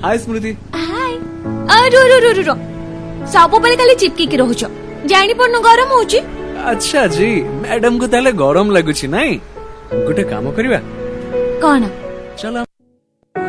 हाय स्मृति। हाय। रो रो रो रो सब बेले खाली चिपकी की रहुछ जानी पड़न गरम होची। अच्छा जी मैडम को ताले गरम लगुची नहीं गोटे काम करिवा कौन चलो